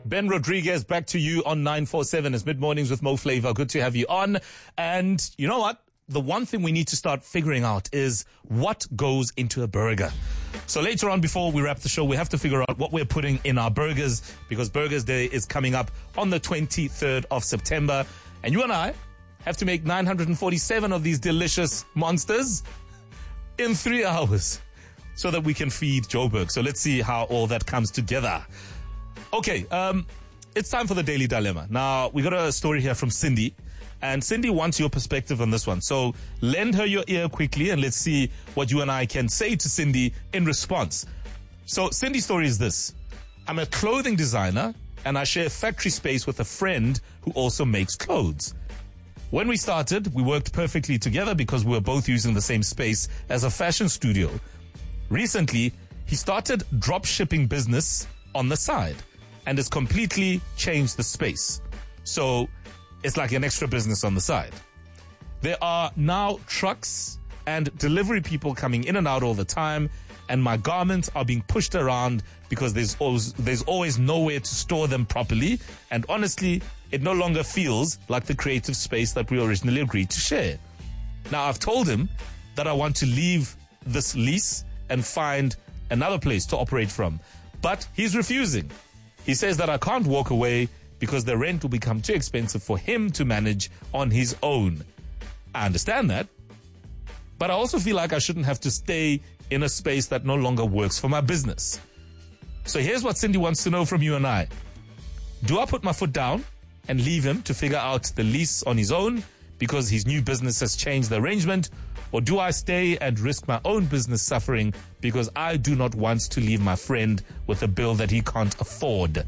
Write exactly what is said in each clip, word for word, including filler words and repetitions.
Ben Rodriguez, back to you on nine four seven. It's Mid-Mornings with Mo Flavor. Good to have you on. And you know what? The one thing we need to start figuring out is what goes into a burger. So later on, before we wrap the show, we have to figure out what we're putting in our burgers, because Burgers Day is coming up on the twenty-third of September. And you and I have to make nine hundred forty-seven of these delicious monsters in three hours so that we can feed Joburg. So let's see how all that comes together. Okay, um, it's time for the Daily Dilemma. Now, we got a story here from Cindy. And Cindy wants your perspective on this one. So lend her your ear quickly and let's see what you and I can say to Cindy in response. So Cindy's story is this. I'm a clothing designer and I share factory space with a friend who also makes clothes. When we started, we worked perfectly together because we were both using the same space as a fashion studio. Recently, he started drop shipping business on the side and has completely changed the space. So it's like an extra business on the side. There are now trucks and delivery people coming in and out all the time, and my garments are being pushed around because there's always, there's always nowhere to store them properly. And honestly, it no longer feels like the creative space that we originally agreed to share. Now, I've told him that I want to leave this lease and find another place to operate from, but he's refusing. He says that I can't walk away because the rent will become too expensive for him to manage on his own. I understand that, but I also feel like I shouldn't have to stay in a space that no longer works for my business. So here's what Cindy wants to know from you and I. Do I put my foot down and leave him to figure out the lease on his own because his new business has changed the arrangement? Or do I stay and risk my own business suffering because I do not want to leave my friend with a bill that he can't afford?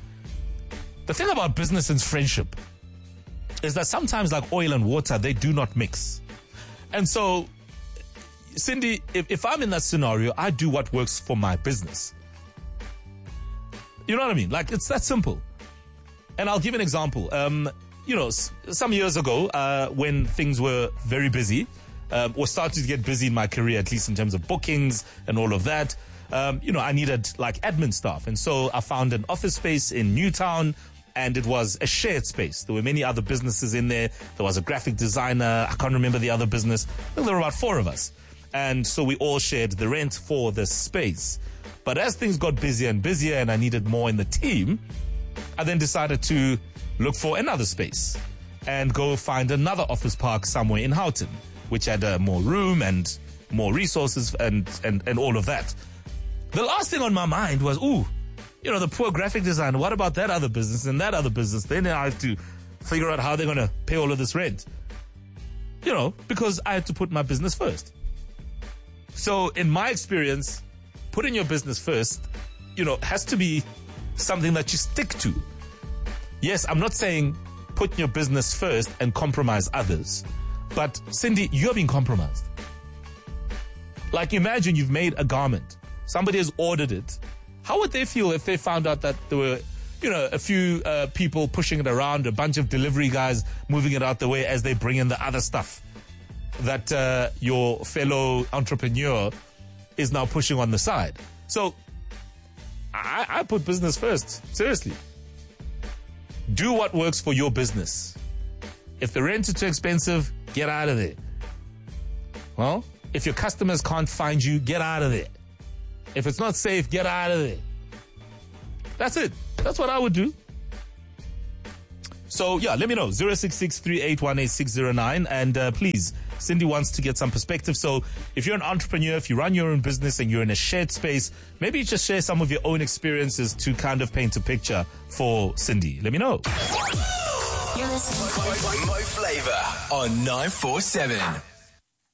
The thing about business and friendship is that sometimes, like oil and water, they do not mix. And so, Cindy, if, if I'm in that scenario, I do what works for my business. You know what I mean? Like, it's that simple. And I'll give an example. Um, you know, s- some years ago, uh, when things were very busy, um, or started to get busy in my career, at least in terms of bookings and all of that, um, you know, I needed like admin staff. And so I found an office space in Newtown, and it was a shared space. There were many other businesses in there. There was a graphic designer. I can't remember the other business. I think there were about four of us. And so we all shared the rent for this space. But as things got busier and busier and I needed more in the team, I then decided to look for another space and go find another office park somewhere in Houghton, which had uh, more room and more resources and, and, and all of that. The last thing on my mind was, ooh, you know, the poor graphic designer, what about that other business and that other business? Then I have to figure out how they're going to pay all of this rent. You know, because I had to put my business first. So in my experience, putting your business first, you know, has to be something that you stick to. Yes, I'm not saying put your business first and compromise others. But Cindy, you're being compromised. Like, imagine you've made a garment. Somebody has ordered it. How would they feel if they found out that there were, you know, a few uh, people pushing it around, a bunch of delivery guys moving it out the way as they bring in the other stuff that uh, your fellow entrepreneur is now pushing on the side? So I, I put business first. Seriously. Do what works for your business. If the rent is too expensive, get out of there. Well, if your customers can't find you, get out of there. If it's not safe, get out of there. That's it. That's what I would do. So, yeah, let me know. zero six six, three eight one, eight six zero nine. And uh, please, Cindy wants to get some perspective. So if you're an entrepreneur, if you run your own business and you're in a shared space, maybe just share some of your own experiences to kind of paint a picture for Cindy. Let me know. You're listening to Mo Flavor on nine four seven.